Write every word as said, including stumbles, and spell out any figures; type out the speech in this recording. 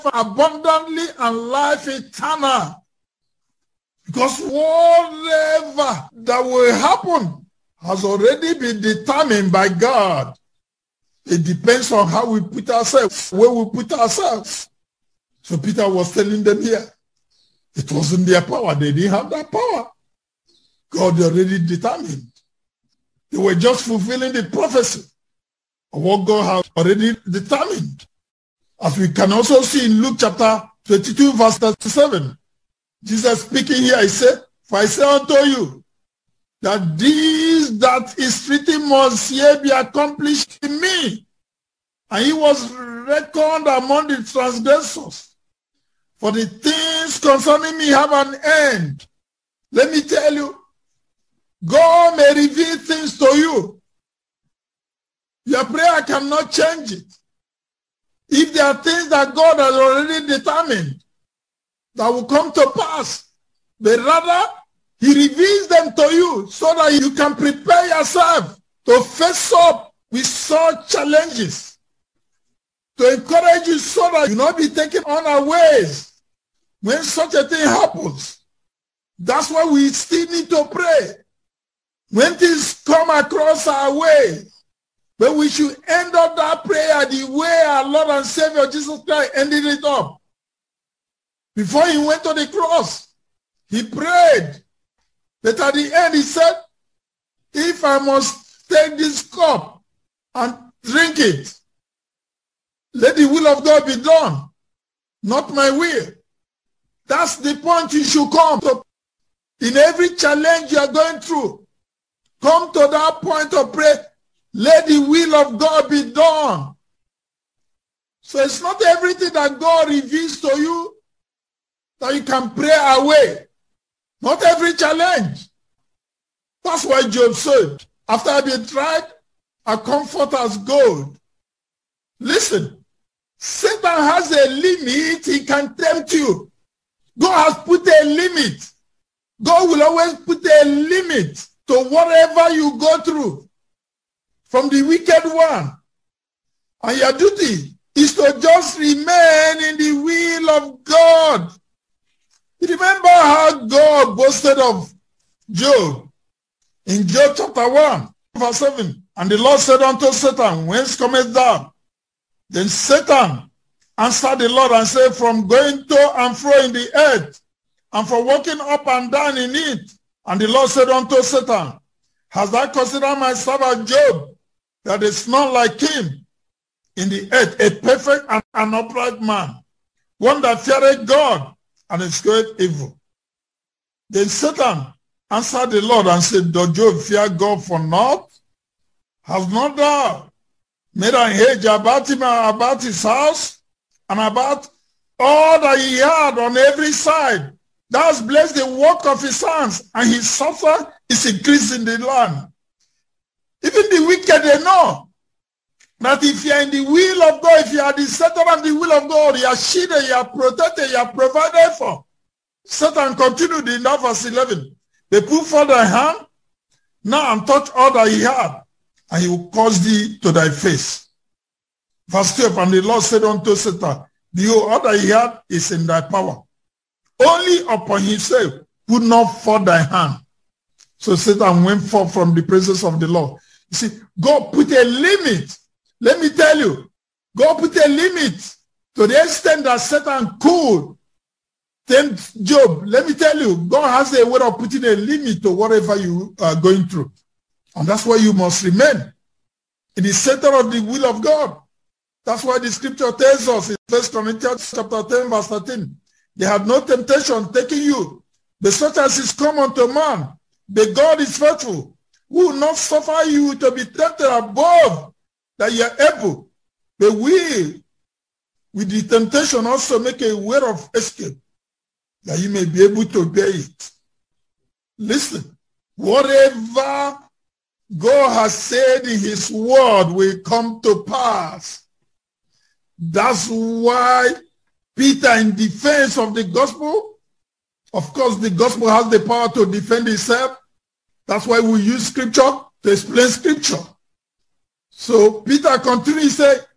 abundantly and life eternal. Because whatever that will happen has already been determined by God. It depends on how we put ourselves, where we put ourselves. So Peter was telling them here, it wasn't their power. They didn't have that power. God already determined. They were just fulfilling the prophecy of what God had already determined. As we can also see in Luke chapter twenty-two, verse thirty-seven. Jesus speaking here, he said, for I say unto you, that this that is written must yet be accomplished in me. And he was reckoned among the transgressors. For the things concerning me have an end. Let me tell you, God may reveal things to you. Your prayer cannot change it. If there are things that God has already determined that will come to pass, but rather he reveals them to you so that you can prepare yourself to face up with such challenges, to encourage you so that you not be taken unawares when such a thing happens. That's why we still need to pray. When things come across our way, but we should end up that prayer the way our Lord and Savior Jesus Christ ended it up. Before he went to the cross, he prayed. But at the end he said, if I must take this cup and drink it, let the will of God be done, not my will. That's the point you should come to. In every challenge you are going through, come to that point of prayer. Let the will of God be done. So it's not everything that God reveals to you that you can pray away. Not every challenge. That's why Job said, after I've been tried, I comfort as gold. Listen, Satan has a limit. He can tempt you. God has put a limit. God will always put a limit to whatever you go through from the wicked one. And your duty is to just remain in the will of God. Remember how God boasted of Job in Job chapter one, verse seven. And the Lord said unto Satan, whence comest thou? Then Satan answered the Lord and said, from going to and fro in the earth, and from walking up and down in it. And the Lord said unto Satan, hast thou considered my servant Job, that is not like him in the earth, a perfect and an upright man, one that feareth God and escheweth evil? Then Satan answered the Lord and said, does Job fear God for naught? Has not thou made an hedge about him and about his house, and about all that he had on every side? Thou hast blessed the work of his hands, and his suffer is increased in the land. Even the wicked, they know that if you are in the will of God, if you are the center of the will of God, you are shielded, you are protected, you are provided for. Satan continued in that verse eleven. They put forth thy hand now and touch all that he had, and he will cause thee to thy face. Verse twelve, and the Lord said unto Satan, behold, all that he had is in thy power. Only upon himself put not forth thy hand. So Satan went forth from the presence of the Lord. You see, God put a limit. Let me tell you, God put a limit to the extent that Satan could tempt Job. Let me tell you, God has a way of putting a limit to whatever you are going through. And that's why you must remain in the center of the will of God. That's why the scripture tells us in First Corinthians chapter ten, verse thirteen, they have no temptation taking you, but such as is common to man. But God is faithful, who will not suffer you to be tempted above that you are able, but will, with the temptation, also make a way of escape, that you may be able to bear it. Listen, whatever God has said in his word will come to pass. That's why Peter, in defense of the gospel, of course, the gospel has the power to defend itself. That's why we use scripture to explain scripture. So Peter continues to say,